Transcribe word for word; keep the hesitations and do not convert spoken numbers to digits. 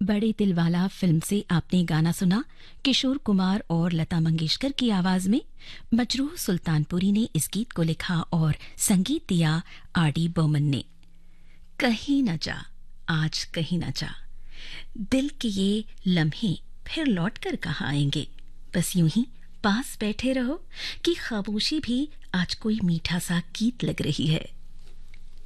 बड़े दिल वाला फिल्म से आपने गाना सुना किशोर कुमार और लता मंगेशकर की आवाज में। मजरूह सुल्तानपुरी ने इस गीत को लिखा और संगीत दिया आर डी बर्मन ने। कहीं न जा, आज कहीं न जा, दिल के ये लम्हे फिर लौट कर कहाँ आएंगे। बस यूं ही पास बैठे रहो कि खामोशी भी आज कोई मीठा सा गीत लग रही है।